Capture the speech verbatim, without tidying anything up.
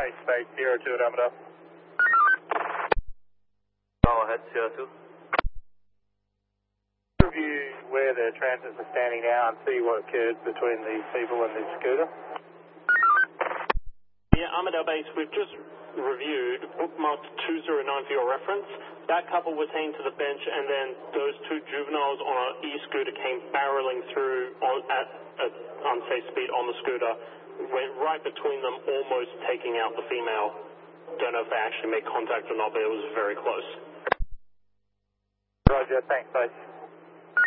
base space zero two at Amador. Go ahead, zero two. Review where the transits are standing now and see what occurred between these people and this scooter. Yeah, Armadale Base, we've just reviewed, bookmarked two zero nine for your reference. That couple was heading to the bench, and then those two juveniles on an e-scooter came barreling through on, at an unsafe speed on the scooter, went right between them, almost taking out the female. Don't know if they actually made contact or not, but it was very close. Roger, thanks, base.